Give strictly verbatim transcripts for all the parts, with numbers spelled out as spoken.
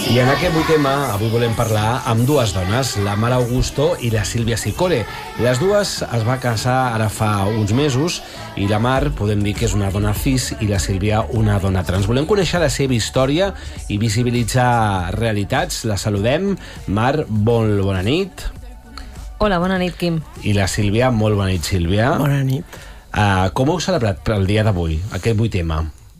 I en aquest vuit tema avui volem parlar amb dues dones, la Mar Augusto i la Sílvia Sicole. Les dues es va casar ara fa uns mesos i la Mar podem dir que és una dona cis i la Sílvia una dona trans. Volem conèixer la seva història i visibilitzar realitats. La saludem. Mar, molt bona nit. Hola, bona nit, Quim. I la Sílvia, molt bona nit, Sílvia. Bona nit. Uh, com heu celebrat el dia d'avui, aquest vuit tema?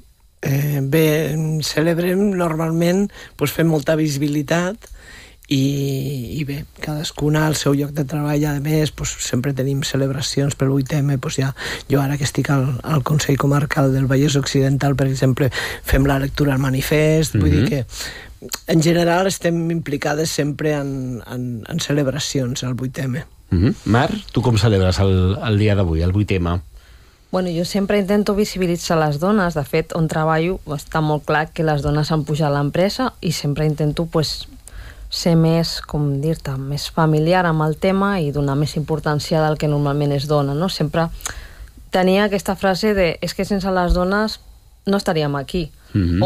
Eh, bé, celebrem normalment, doncs fem molta visibilitat i, i bé, cadascuna al seu lloc de treball. A més, doncs, sempre tenim celebracions per vuit eme. Doncs ja, jo ara que estic al, al Consell Comarcal del Vallès Occidental, per exemple, fem la lectura al manifest. Mm-hmm. Vull dir que en general estem implicades sempre en, en, en celebracions al vuit eme. Mm-hmm. Mar, tu com celebres el, el dia d'avui, el vuit eme? Bueno, jo sempre intento visibilitzar les dones. De fet, on treballo està molt clar que les dones han pujat a l'empresa i sempre intento pues, ser més, com dir-te, més familiar amb el tema i donar més importància del que normalment es dona, no? Sempre tenia aquesta frase de és que sense les dones no estaríem aquí. Mm-hmm.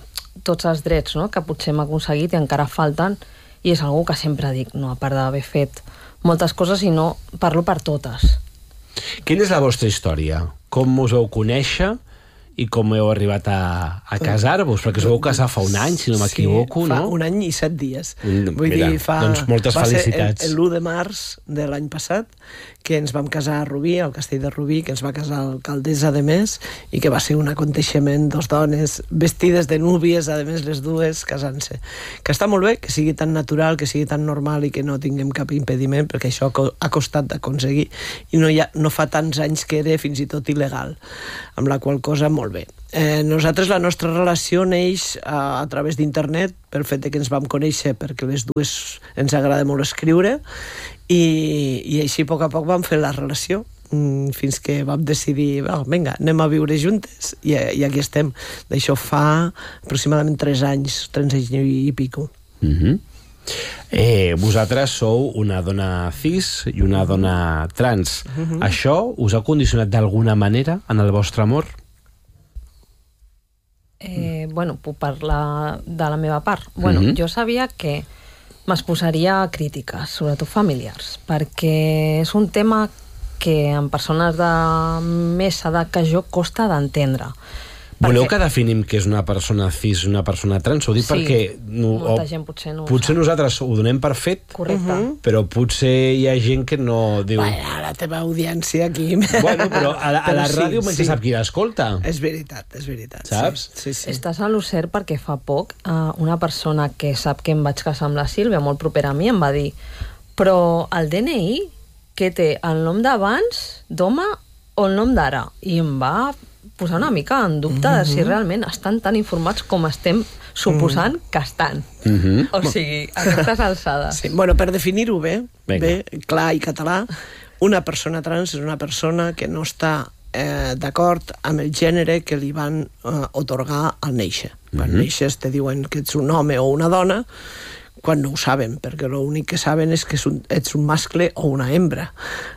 O tots els drets, no?, que potser hem aconseguit i encara falten, i és algo que sempre dic, no? A part d'haver fet moltes coses, sinó parlo per totes. Quina és la vostra història? Com us vau conèixer i com heu arribat a, a casar-vos? Perquè us vau casar fa un any, si no m'equivoco, sí, no? fa un any i set dies. Un, Vull mira, dir, fa, doncs moltes va felicitats. ser l'u de març de l'any passat, que ens vam casar a Rubí, al castell de Rubí, que ens va casar l'alcaldessa de Més, i que va ser un aconteixement, dos dones vestides de núvies, a més les dues, casant-se. Que està molt bé, que sigui tan natural, que sigui tan normal i que no tinguem cap impediment, perquè això ha costat d'aconseguir, i no, ha, no fa tants anys que era fins i tot il·legal, amb la qual cosa molt bé. Eh, nosaltres la nostra relació neix a, a través d'internet, pel fet que ens vam conèixer perquè les dues ens agrada molt escriure, i, i així a poc a poc vam fer la relació fins que vam decidir, oh, vinga, anem a viure juntes, i, i aquí estem. D'això fa aproximadament tres anys, tres anys i pico. Mm-hmm. Eh, vosaltres sou una dona cis i una dona trans. Mm-hmm. Això us ha condicionat d'alguna manera en el vostre amor? Eh, bueno, puc parlar de la meva part. Bueno, mm-hmm. jo sabia que m'exposaria a crítiques, sobretot familiars, perquè és un tema que en persones de més edat que jo costa d'entendre. Voleu que definim què és una persona cis i una persona trans? Ho dic sí, perquè no, molta o, gent potser no ho potser sap. Nosaltres ho donem per fet, correcte. Uh-huh. Però potser hi ha gent que no diu... Bueno, la teva audiència aquí... Bueno, però a la, a la però ràdio sí, menys sí. Sap qui l'escolta. És veritat, és veritat. Saps? Sí, sí, sí. Estàs a lo cert perquè fa poc uh, una persona que sap que em vaig casar amb la Sílvia, molt propera a mi, em va dir però el de ene i que té el nom d'abans d'home o el nom d'ara? I em va posar una mica en dubte mm-hmm. de si realment estan tan informats com estem suposant mm. que estan. Mm-hmm. O sigui, a aquestes alçades. Sí. Bueno, per definir-ho bé, Venga. bé, clar i català, una persona trans és una persona que no està eh, d'acord amb el gènere que li van eh, otorgar al néixer. Mm-hmm. Quan neixes te diuen que ets un home o una dona, quan no ho saben, perquè l'únic que saben és que ets un mascle o una hembra.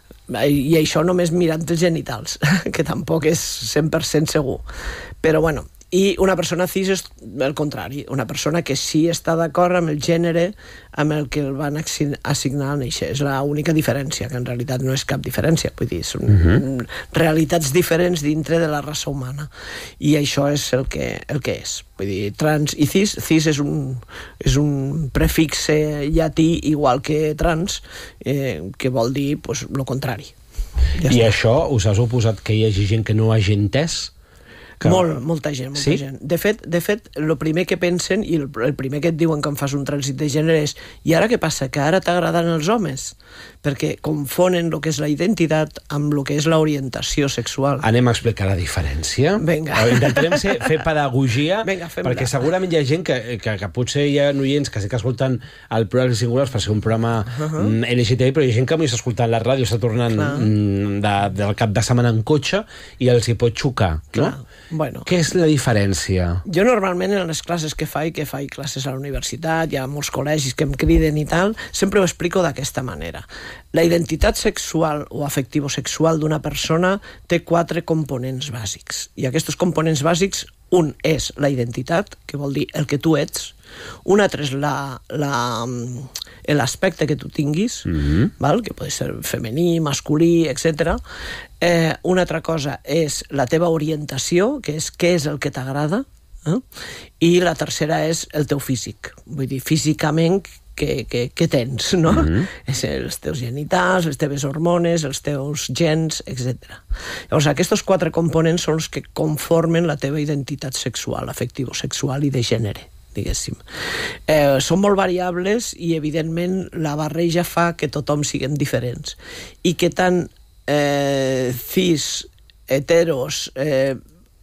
I això només mirant els genitals, que tampoc és cent per cent segur. Però bueno, i una persona cis és el contrari, una persona que sí està d'acord amb el gènere amb el que el van assignar al néixer. És l'única diferència, que en realitat no és cap diferència, vull dir, són uh-huh. realitats diferents dintre de la raça humana, i això és el que, el que és. Vull dir, trans i cis, cis és un, és un prefixe llatí igual que trans, eh, que vol dir pues, lo contrari. Ja I està. això us ha suposat que hi hagi gent que no hagi entès? Que... Molt, molta gent, molta sí? gent. De fet, de fet, el primer que pensen i el, el primer que et diuen quan fas un trànsit de gènere és i ara què passa? Que ara t'agraden els homes? Perquè confonen el que és la identitat amb el que és l'orientació sexual. Anem a explicar la diferència. Vinga. Intentarem ser, fer pedagogia, Vinga, fem-la. perquè segurament hi ha gent que, que, que potser hi ha oients que sí que escolten el programa Singulars per ser un programa uh-huh. L G T B, però hi ha gent que m'està escoltant la ràdio, està tornant de, del cap de setmana en cotxe i els hi pot xocar, no? Bueno. Què és la diferència? Jo normalment en les classes que faig, que faig classes a la universitat, hi ha molts col·legis que em criden i tal, sempre ho explico d'aquesta manera. La identitat sexual o afectivo-sexual d'una persona té quatre components bàsics. I aquests components bàsics, un és la identitat, que vol dir el que tu ets, Un altre és l'aspecte que tu tinguis, mm-hmm. val? Que pot ser femení, masculí, etcètera. Eh, una altra cosa és la teva orientació, que és què és el que t'agrada, eh? I la tercera és el teu físic. Vull dir, físicament, què, què, què tens, no? Mm-hmm. És els teus genitals, les teves hormones, els teus gens, etcètera. Llavors, aquests quatre components són els que conformen la teva identitat sexual, afectivo-sexual i de gènere, diguéssim. Eh, són molt variables i, evidentment, la barreja fa que tothom siguem diferents. I que tant eh, cis, heteros, eh,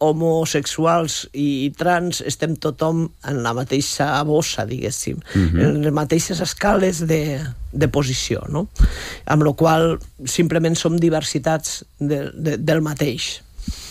homosexuals i trans estem tothom en la mateixa bossa, diguéssim, mm-hmm. en les mateixes escales de, de posició, no? Amb la qual simplement som diversitats de, de, del mateix.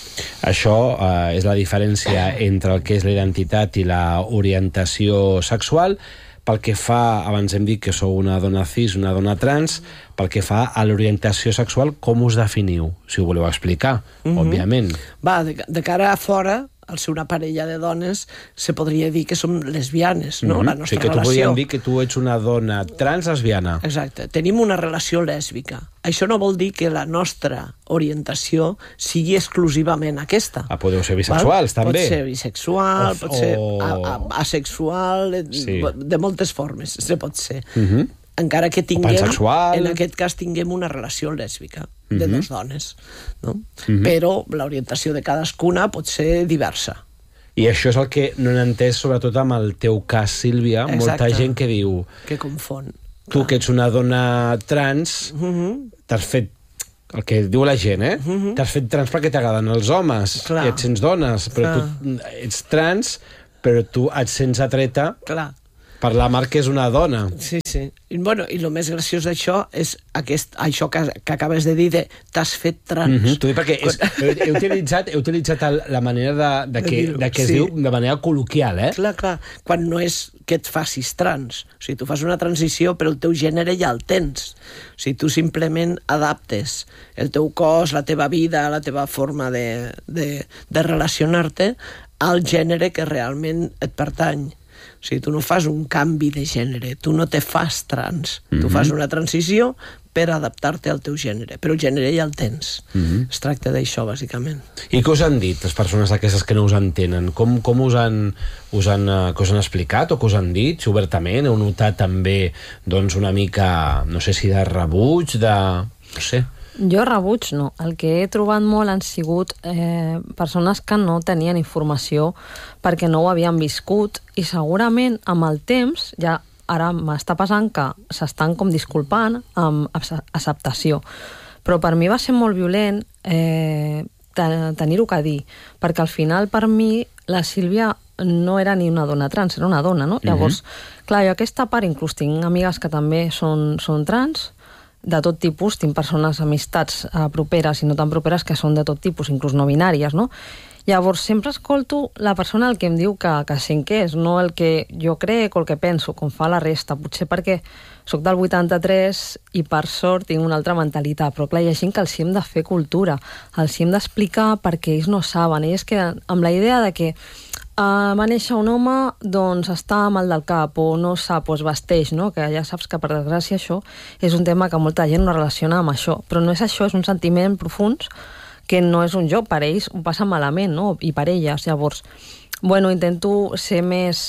Això eh, és la diferència entre el que és la identitat i la orientació sexual. Pel que fa, abans hem dit que sou una dona cis, una dona trans, pel que fa a l'orientació sexual, com us definiu? Si ho voleu explicar, mm-hmm. òbviament. Va, de, de cara a fora, al ser una parella de dones, se podria dir que som lesbianes, no? Mm-hmm. La nostra o sigui, que tu relació... podríem dir que tu ets una dona trans lesbiana. Exacte. Tenim una relació lèsbica. Això no vol dir que la nostra orientació sigui exclusivament aquesta. Ah, podeu ser bisexuals, val? també. Pot ser bisexual, o, pot ser o... a, a, asexual, sí. De moltes formes se pot ser. Mm-hmm. Encara que tinguem, pansexual. en aquest cas tinguem una relació lèsbica de mm-hmm. dos dones, no? Mm-hmm. Però l'orientació de cadascuna pot ser diversa. I això és el que no he entès, sobretot amb el teu cas, Sílvia. Exacte. Molta gent que diu... Que confon. Tu, clar. Que ets una dona trans, mm-hmm. t'has fet el que diu la gent, eh? Mm-hmm. T'has fet trans perquè t'agraden els homes, clar. I et sents dones, però clar. Tu ets trans, però tu et sents atreta... Clar. Per la Mar, que és una dona. Sí, sí. I, bueno, i el més graciós d'això és aquest, això que, que acabes de dir de t'has fet trans. Mm-hmm. T'ho dic perquè és, he, he utilitzat, he utilitzat el, la manera de, de, que, de, de que es sí. diu de manera col·loquial, eh? Clar, clar. Quan no és que et facis trans. O sigui, tu fas una transició, però el teu gènere ja el tens. O sigui, tu simplement adaptes el teu cos, la teva vida, la teva forma de, de, de relacionar-te al gènere que realment et pertany. O sigui, tu no fas un canvi de gènere, tu no te fas trans, mm-hmm. tu fas una transició per adaptar-te al teu gènere, però el gènere ja el tens. Mm-hmm. Es tracta d'això, bàsicament. I què us han dit, les persones aquestes que no us entenen? Com, com us han, us han, que us han explicat o que us han dit, si obertament? Heu notat també, doncs, una mica, no sé si de rebuig, de... no sé... Jo rebuig no. El que he trobat molt han sigut eh, persones que no tenien informació perquè no ho havien viscut i segurament amb el temps, ja ara m'està passant que s'estan com disculpant amb acceptació. Però per mi va ser molt violent eh, tenir-ho que dir, perquè al final per mi la Sílvia no era ni una dona trans, era una dona, no? Mm-hmm. Llavors, clar, jo aquesta part inclús tinc amigues que també són, són trans, de tot tipus, tinc persones, amistats eh, properes i no tan properes que són de tot tipus, inclús no binàries, no? Llavors sempre escolto la persona el que em diu que, que sent que és, no el que jo crec o el que penso, com fa la resta, potser perquè soc del vuitanta-tres i per sort tinc una altra mentalitat, però clar, hi ha gent que els hi hem de fer cultura, els hi hem d'explicar perquè ells no saben, ells queden amb la idea de que Uh, va néixer un home, doncs està mal del cap o no sap, o es vesteix, no? Que ja saps que per desgràcia això és un tema que molta gent no relaciona amb això, però no és això, és un sentiment profund que no és un joc, per ells ho passa malament, no? I per elles, llavors, bueno, intento ser més,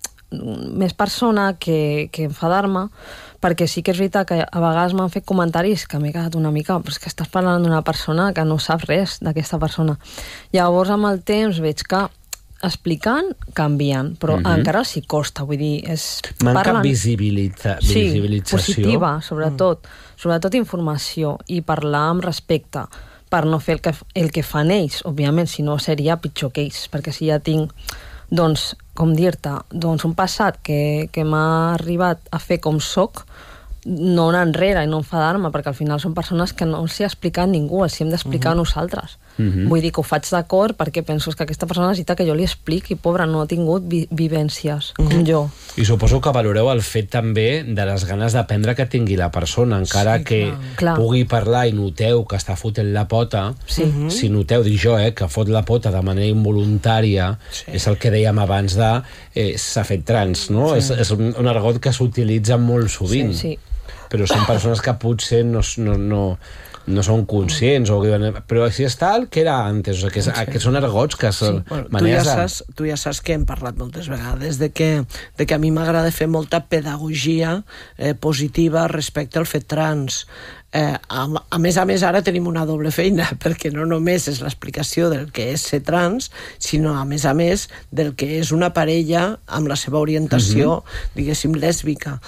més persona que, que enfadar-me, perquè sí que és veritat que a vegades m'han fet comentaris que m'he quedat una mica, però és que estàs parlant d'una persona que no sap res d'aquesta persona. Llavors, amb el temps veig que explicant, canvien, però mm-hmm. encara els hi costa, vull dir... És, manca parlen... visibilitza... sí, visibilització. Positiva, sobretot, mm. sobretot informació, i parlar amb respecte, per no fer el que, el que fan ells, òbviament, si no seria pitjor que ells, perquè si ja tinc, doncs, com dir-te, doncs un passat que, que m'ha arribat a fer com soc, no anar enrere i no enfadar-me, perquè al final són persones que no els hi ha explicat ningú, els hi hem d'explicar uh-huh. a nosaltres. Uh-huh. Vull dir que ho faig d'acord perquè penso que aquesta persona necessita que jo li expliqui, pobra, no ha tingut vi vivències uh-huh. com jo. I suposo que valoreu el fet també de les ganes d'aprendre que tingui la persona, encara sí, que clar. pugui parlar i noteu que està fotent la pota, sí. uh-huh. si noteu, dic jo, eh, que fot la pota de manera involuntària, sí. és el que dèiem abans de eh, s'ha fet trans, no? Sí. És, és un, un argot que s'utilitza molt sovint. Sí, sí. Però són persones que potser no, no, no, no són conscients, o, però així està el que era antes, o sigui, que, sí. que són argots que són sí. bueno, maneres tu, ja saps, tu ja saps que hem parlat moltes vegades de que, de que a mi m'agrada fer molta pedagogia eh, positiva respecte al fet trans. Eh, a, a més a més ara tenim una doble feina, perquè no només és l'explicació del que és ser trans, sinó a més a més del que és una parella amb la seva orientació uh-huh. diguéssim lèsbica,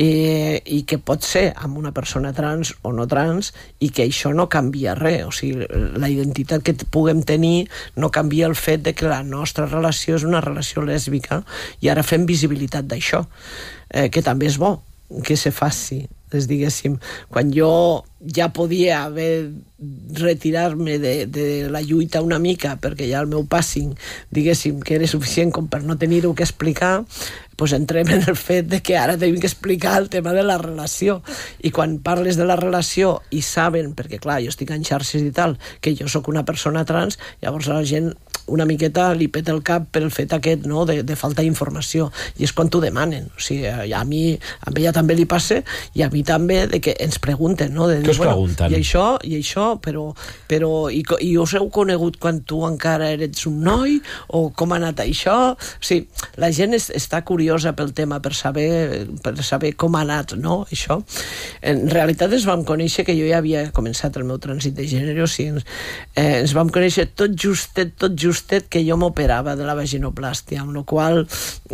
I, i que pot ser amb una persona trans o no trans, i que això no canvia res, o sigui, la identitat que puguem tenir no canvia el fet de que la nostra relació és una relació lèsbica, i ara fem visibilitat d'això, eh, que també és bo que se faci. És, diguéssim, quan jo ja podia haver retirar-me de, de la lluita una mica perquè ja el meu passing, diguéssim, que era suficient com per no tenir-ho que explicar, doncs entrem en el fet de que ara tenim que explicar el tema de la relació. I quan parles de la relació i saben, perquè clar, jo estic en xarxes i tal, que jo sóc una persona trans, llavors a la gent una miqueta li peta el cap per el fet aquest, no?, de, de falta d'informació, i és quan t'ho demanen. O sigui, a mi, a ella també li passa, i a mi també, de que ens pregunten, no? De dir, què us bueno, pregunten? I això, i això, però, però i, i us heu conegut quan tu encara eres un noi, o com ha anat això? O sigui, la gent es, està curiosa pel tema, per saber, per saber com ha anat, no?, això. En realitat ens vam conèixer, que jo ja havia començat el meu trànsit de gènere, o sigui, ens, eh, ens vam conèixer tot justet, tot justet, que jo m'operava de la vaginoplàstia, amb la qual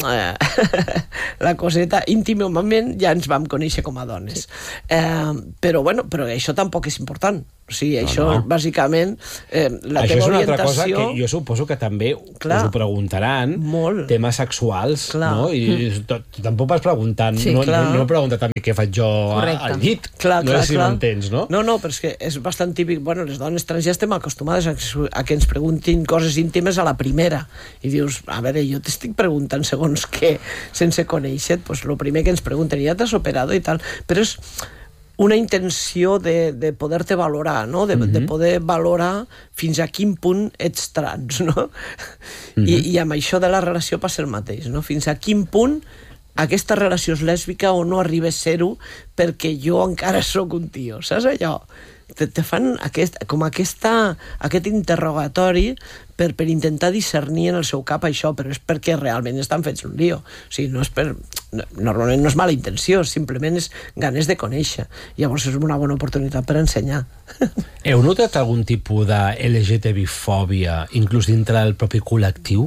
eh, la coseta, íntimament ja ens vam conèixer com a dones. Sí. Eh, però, bueno, però això tampoc és important. O sigui, no, això, no. bàsicament, eh, la això teva orientació... Això és una altra cosa que jo suposo que també clar, us ho preguntaran, molt. Temes sexuals, clar. No? I mm. tampoc vas preguntant, sí, no, no, no he preguntat a mi què faig jo correcte. Al llit, clar, no clar, sé si m'entens, no? No, no, però és que és bastant típic, bueno, les dones trans ja estem acostumades a, a que ens preguntin coses íntimes a la primera, i dius, a veure, jo t'estic preguntant segons què, sense conèixer, doncs el primer que ens pregunten, ja t'has operat i tal, però és una intenció de, de poder-te valorar, no? De, uh-huh. de poder valorar fins a quin punt ets trans, no? Uh-huh. I, I amb això de la relació passa el mateix, no? Fins a quin punt aquesta relació és lèsbica o no arriba a ser-ho perquè jo encara sóc un tio, saps allò? Te, te fan aquest, com aquesta, aquest interrogatori per, per intentar discernir en el seu cap això, però és perquè realment estan fets un lío. O sigui, no és per, normalment no és mala intenció, simplement és ganes de conèixer. Llavors és una bona oportunitat per ensenyar. Heu notat algun tipus de L G T B-fòbia, inclús dintre del propi col·lectiu?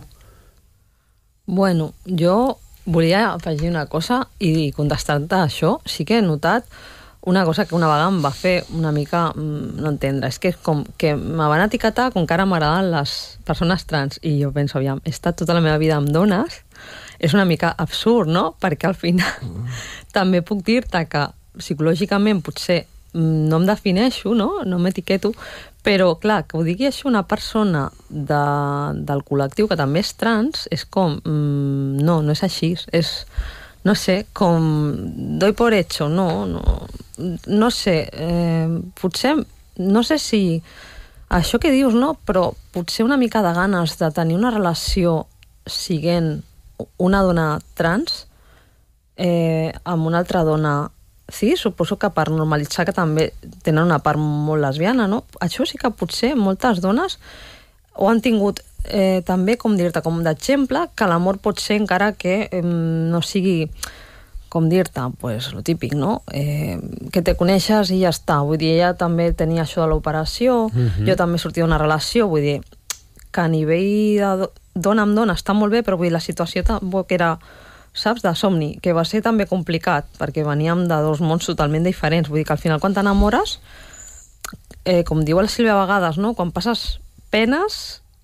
Bueno, jo volia afegir una cosa i contestar-te això. Sí que he notat una cosa que una vegada em va fer una mica no entendre, és que com que me van etiquetar com que ara m'agraden les persones trans, i jo penso, aviam, he estat tota la meva vida amb dones, és una mica absurd, no? Perquè al final mm. també puc dir-te que psicològicament potser no em defineixo, no? No m'etiqueto, però clar, que ho digui això una persona de, del col·lectiu que també és trans, és com, mm, no, no és així, és... no sé, com doy por hecho, no, no, no sé, eh, potser, no sé si això que dius, no, però potser una mica de ganes de tenir una relació siguent una dona trans eh, amb una altra dona cis, suposo que per normalitzar que també tenen una part molt lesbiana, no? Això sí que potser moltes dones ho han tingut Eh, també, com dir-te, com d'exemple, que l'amor pot ser encara que eh, no sigui, com dir-te, pues, lo típic, no? Eh, que te coneixes i ja està. Vull dir, ella també tenia això de l'operació, uh-huh. jo també sortia d'una relació, vull dir, que a nivell de dona amb dona està molt bé, però vull dir, la situació tampoc era, saps, de somni, que va ser també complicat, perquè veníem de dos mons totalment diferents. Vull dir que al final quan t'enamores, eh, com diu la Sílvia a vegades, no? Quan passes penes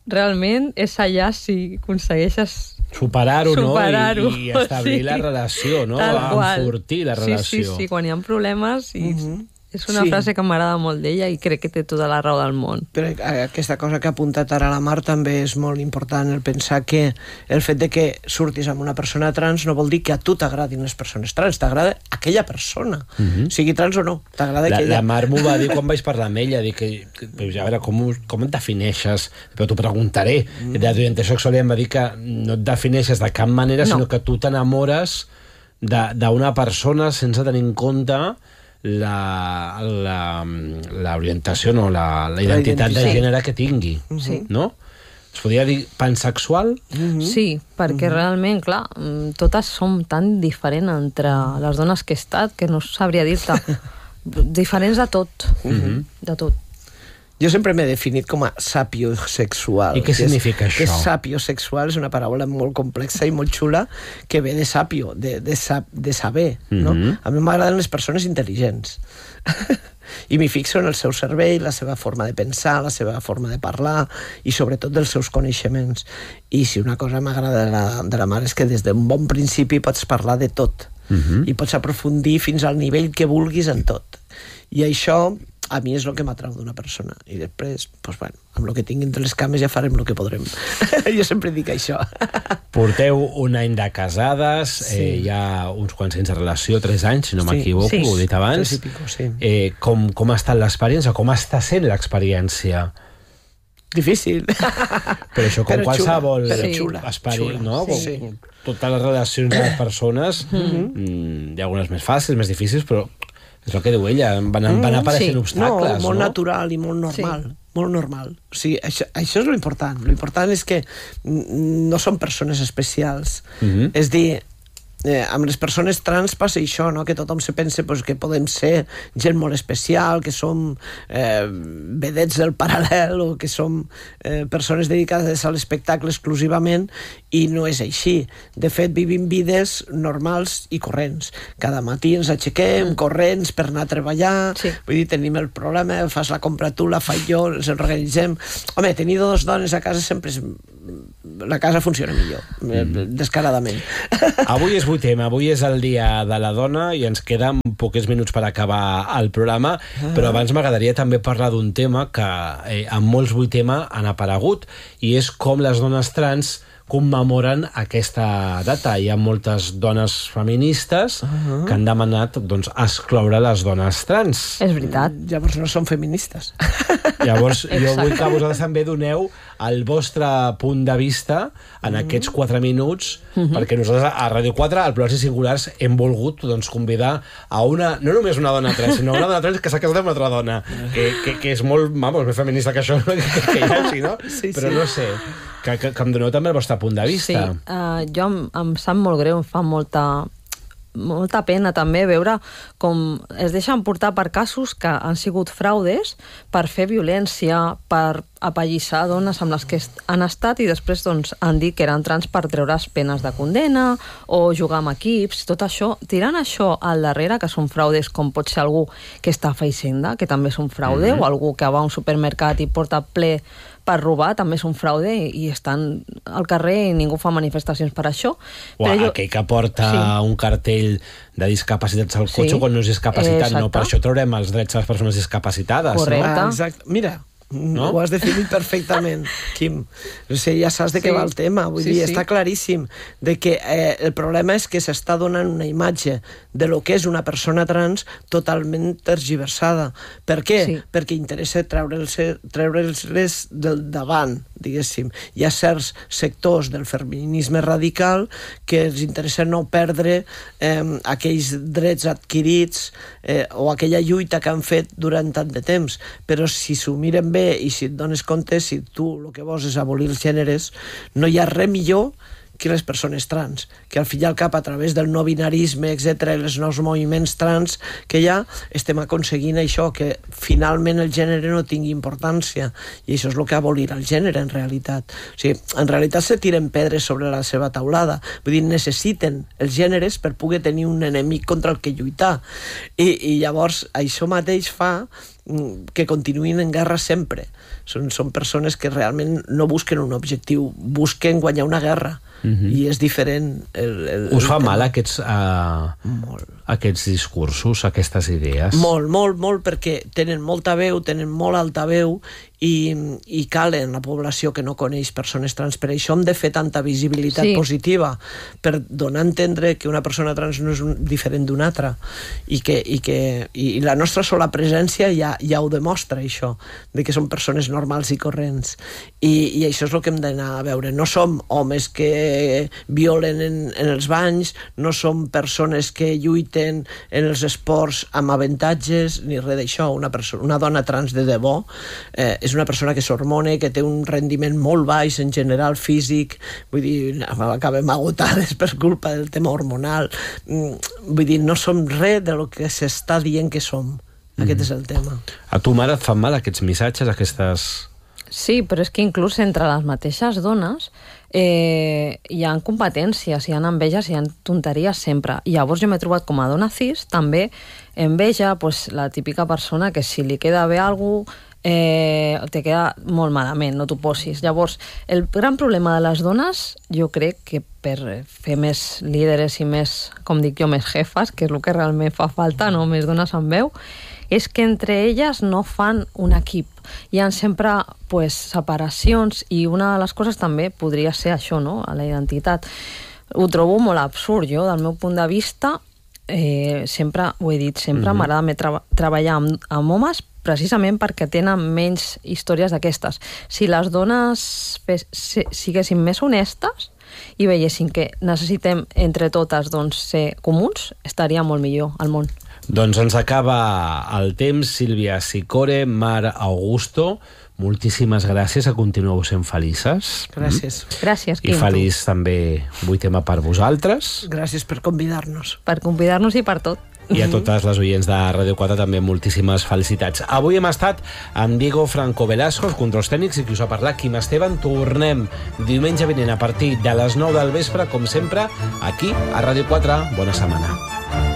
realment és allà si aconsegueixes superar-ho, no? Superar-ho, I, i establir sí. la relació, no? Tal qual. Enfortir la relació. Sí, sí, sí, quan hi ha problemes i... Mhm. És una Sí. frase que m'agrada molt d'ella i crec que té tota la raó del món. Però aquesta cosa que ha apuntat ara la Mar també és molt important, el pensar que el fet de que surtis amb una persona trans no vol dir que a tu t'agradin les persones trans, t'agrada aquella persona, Mhm. sigui trans o no, t'agrada La, aquella... la Mar m'ho va dir quan vaig parlar amb ella, dic que, que, a veure, com, ho- com et defineixes? Però t'ho preguntaré. Mm. De l'orientació sexual em va dir que no et defineixes de cap manera, No. sinó que tu t'enamores de- d'una persona sense tenir en compte la, la, la orientació, no, la, la identitat de identitat. gènere que tingui. Sí. No? Es podria dir pansexual? Sí, perquè realment, clar, mm, totes som tan diferents entre les dones que he estat que no sabria dir-te. Diferents de tot, de tot. Jo sempre m'he definit com a sapiosexual. I què que és- significa això? Que sapiosexual és una paraula molt complexa i molt xula que ve de sapio, de, de, sap, de saber. No? Mhm. A mi m'agraden les persones intel·ligents. I m'hi fixo en el seu cervell, la seva forma de pensar, la seva forma de parlar i sobretot dels seus coneixements. I si una cosa m'agrada de, la, de la mare és que des d'un bon principi pots parlar de tot. Mhm. I pots aprofundir fins al nivell que vulguis en tot. I això a mi és el que m'atrau d'una persona. I després, doncs, bueno, amb el que tinc entre les cames ja farem el que podrem. Jo sempre dic això. Porteu un any de casades, Sí. eh, hi ha uns quants anys de relació, tres anys, si no Sí. m'equivoco, Sí. ho he dit abans. Tres i pico, sí. Eh, com, com ha estat l'experiència? Com està sent l'experiència? Difícil. Però això com Però qualsevol xula, però experi- xula, experi- xula, no? sí. Com, totes les relacions de les persones, mm, hi ha algunes més fàcils, més difícils, però és el que diu ella, van, van apareixent sí. obstacles, no, molt no? natural i molt normal. Sí. Molt normal. O sigui, això, això és l'important. L'important és que mm, no són persones especials. Mhm. És dir, eh, amb les persones trans passa això, no? Que tothom se pensa pues, que podem ser gent molt especial, que som eh, vedets del paral·lel o que som eh, persones dedicades a l'espectacle exclusivament, i no és així. De fet, vivim vides normals i corrents. Cada matí ens aixequem corrents per anar a treballar, Sí. vull dir, tenim el problema, fas la compra tu, la faig jo, ens organitzem. Home, tenir dues dones a casa sempre és... la casa funciona millor, mm. descaradament. Avui és vuit eme, avui és el dia de la dona i ens queden pocs minuts per acabar el programa, ah. però abans m'agradaria també parlar d'un tema que eh, en molts vuit eme han aparegut, i és com les dones trans commemoren aquesta data. Hi ha moltes dones feministes uh-huh. que han demanat doncs, excloure les dones trans. És veritat. Llavors no són feministes. Llavors, jo Exacte. vull que vosaltres també doneu el vostre punt de vista en mm. aquests quatre minuts, mm -hmm. perquè nosaltres a Ràdio quatre, al Plurals i Singulars, hem volgut doncs, convidar a una, no només una dona trans, sinó una dona trans que s'ha casat amb una altra dona, que, que, que és molt, vamos, més feminista que això, que, que hi hagi, no? Sí, Però sí. no sé, que, que, que em doneu també el vostre punt de Sí, vista. uh, jo em, em sap molt greu, em fa molta, molta pena també veure com es deixen portar per casos que han sigut fraudes per fer violència, per apallissar dones amb les que est- han estat, i després doncs, han dit que eren trans per treure's penes de condena o jugar amb equips, tot això, tirant això al darrere, que són fraudes com pot ser algú que està a Hisenda, que també és un fraude, Mhm. o algú que va a un supermercat i porta ple per robar, també és un fraude, i, i estan al carrer i ningú fa manifestacions per això. O aquell que porta Sí. un cartell de discapacitats al cotxe Sí. quan no és discapacitat, no, Exacte. per això traurem els drets a les persones discapacitades. Correcte. No? Ah, exacte. Mira, No? ho has definit perfectament, Quim. O sigui, ja saps de què Sí. va el tema. Vull Sí, dir, sí. està claríssim de que eh, el problema és que s'està donant una imatge de lo que és una persona trans totalment tergiversada. Per què? Sí. Perquè interessa treure'ls treure'ls del davant, diguéssim. Hi ha certs sectors del feminisme radical que els interessa no perdre eh, aquells drets adquirits eh, o aquella lluita que han fet durant tant de temps. Però si s'ho miren bé i si et dones compte, si tu el que vols és abolir els gèneres, no hi ha res millor que les persones trans, que al fi i al cap, a través del no binarisme, etcètera, i els nous moviments trans que hi ha, estem aconseguint això, que finalment el gènere no tingui importància, i això és el que abolirà el gènere, en realitat. O sigui, en realitat se tiren pedres sobre la seva taulada, vull dir, necessiten els gèneres per poder tenir un enemic contra el que lluitar, i, i llavors això mateix fa que continuïn en guerra sempre. Són, són persones que realment no busquen un objectiu, busquen guanyar una guerra. Uh-huh. I és diferent. El, el, Us fa el mal aquests, uh, aquests discursos, aquestes idees? Molt, molt, molt, perquè tenen molta veu, tenen molt alta veu i, i calen la població que no coneix persones trans. Per això hem de fer tanta visibilitat sí. positiva, per donar a entendre que una persona trans no és un, diferent d'una altra i que, i que i la nostra sola presència ja, ja ho demostra, això, de que són persones normals i corrents. I, i això és el que hem d'anar a veure. No som homes que violen en, en els banys, no som persones que lluiten en els esports amb avantatges, ni res d'això. Una, persona, una dona trans de debò eh, és una persona que s'hormona, que té un rendiment molt baix en general físic, vull dir, acabem agotades per culpa del tema hormonal. Vull dir, no som res de lo que s'està dient que som. Aquest mm. és el tema. A tu, mare, et fan mal aquests missatges, aquestes... Sí, però és que inclús entre les mateixes dones eh, hi ha competències, hi ha enveges, hi ha tonteries sempre. I llavors jo m'he trobat com a dona cis, també enveja pues, la típica persona que si li queda bé algú eh, te queda molt malament, no t'ho posis. Llavors, el gran problema de les dones, jo crec que per fer més líderes i més, com dic jo, més jefes, que és el que realment fa falta, no? Més dones amb veu, és que entre elles no fan un equip. Hi ha sempre pues, separacions i una de les coses també podria ser això, no? A la identitat. Ho trobo molt absurd, jo, del meu punt de vista, eh, sempre, ho he dit, sempre mm-hmm. m'agrada més tra- treballar amb, amb homes precisament perquè tenen menys històries d'aquestes. Si les dones fes, si, siguessin més honestes i veiessin que necessitem entre totes doncs, ser comuns, estaria molt millor al món. Doncs ens acaba el temps. Sílvia Sicore, Mar Augusto, moltíssimes gràcies, a continueu sent felices. Gràcies. Mm. Gràcies, Quim. I feliç també vuitema per vosaltres. Gràcies per convidar-nos. Per convidar-nos i per tot. I a totes les oients de Ràdio quatre també moltíssimes felicitats. Avui hem estat amb Diego Franco Velasco, els controls tècnics, i qui us ha parlat, Quim Esteban. Tornem diumenge vinent a partir de les nou del vespre, com sempre, aquí a Ràdio quatre. Bona setmana.